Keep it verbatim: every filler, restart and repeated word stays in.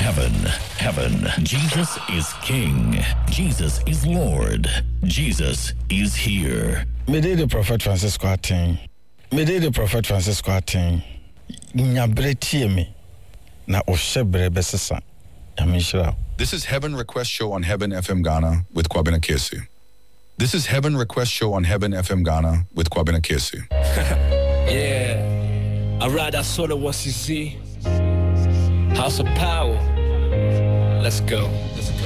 Heaven, heaven. Jesus is King. Jesus is Lord. Jesus is here. Me did the Prophet Francisco Atin. Me did the Prophet Francisco Atin. Nyabre tie me. Na ohyebre besesa. Yamishra. This is Heaven Request Show on Heaven F M Ghana with Kwabena Kesi. This is Heaven Request Show on Heaven F M Ghana with Kwabena Kesi. Yeah. I ride that sort of what you see. House of Power. Let's go. Let's go.